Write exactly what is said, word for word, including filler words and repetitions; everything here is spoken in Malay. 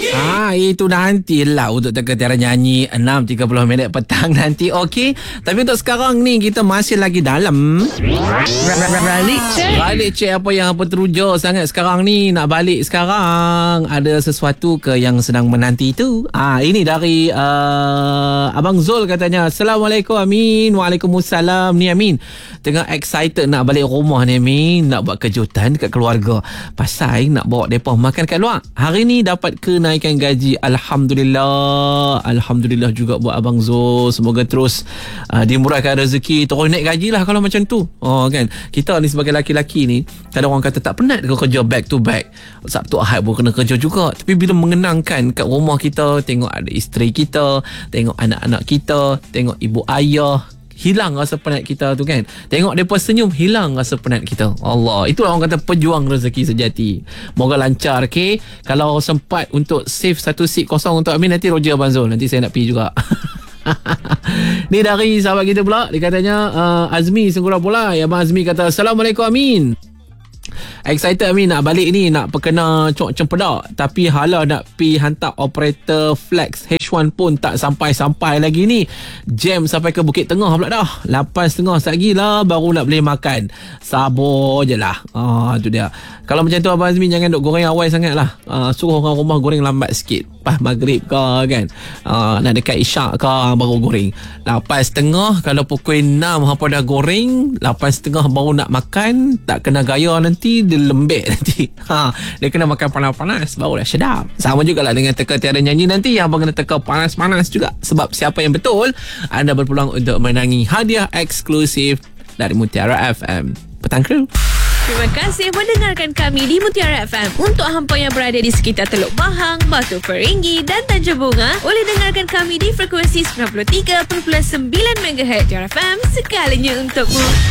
Ah, itu nantilah untuk Teka Tiara Nyanyi enam tiga puluh minit petang nanti. Okey. Tapi untuk sekarang ni kita masih lagi dalam balik cek. Balik cek apa yang apa teruja sangat sekarang ni. Nak balik sekarang. Ada sesuatu ke yang sedang menanti tu? Ah, ini dari uh, Abang Zul katanya. Assalamualaikum Amin. Waalaikumsalam. Ni Amin tengah excited nak balik rumah ni Amin. Nak buat kejutan dekat keluarga. Pasal nak bawa mereka makan kat luar. Hari ni dapat kenaikan gaji. Alhamdulillah. Alhamdulillah juga buat Abang Zul. Semoga terus uh, dimurahkan rezeki. Terus naik gaji lah kalau macam tu. Oh kan. Kita ni sebagai laki-laki ni, kadang orang kata tak penat ke kerja back to back. Sabtu Ahad pun kena kerja juga. Tapi bila mengenangkan kat rumah kita, tengok ada isteri kita, tengok anak-anak kita, tengok ibu ayah, hilang rasa penat kita tu kan. Tengok mereka senyum, hilang rasa penat kita. Allah, itulah orang kata pejuang rezeki sejati. Moga lancar. Okay, kalau sempat untuk save satu seat kosong untuk Amin, nanti Roger Abang Zul, nanti saya nak pergi juga. Ni dari sahabat kita pula. Dia katanya uh, Azmi Senggura pula. Ya, Abang Azmi kata Assalamualaikum Amin. Excited Amin nak balik ni, nak perkena cok cempedak, tapi halah nak pi hantar operator flex H one pun tak sampai-sampai lagi ni. Jam sampai ke Bukit Tengah pula dah. lapan tiga puluh lagi lah baru nak boleh makan. Sabar je lah. Ah, tu dia. Kalau macam tu Abang Azmi jangan duk goreng awal sangat lah. Ah, suruh orang rumah goreng lambat sikit. Pas maghrib ke kan. Ah, nak dekat isyak ke baru goreng. lapan tiga puluh kalau pukul enam hampa dah goreng, lapan tiga puluh baru nak makan, tak kena gaya nanti dia lembek nanti. Ha, dia kena makan panas-panas baru dah sedap. Sama jugalah dengan Teka Tiara Nyanyi nanti, yang abang kena teka panas-panas juga. Sebab siapa yang betul, anda berpeluang untuk menangi hadiah eksklusif dari Mutiara F M. Petang Kru. Terima kasih mendengarkan kami di Mutiara F M. Untuk hampa yang berada di sekitar Teluk Bahang, Batu Peringgi dan Tanjung Bunga, boleh dengarkan kami di frekuensi sembilan puluh tiga perpuluhan sembilan megahertz Mutiara F M, segalanya untukmu.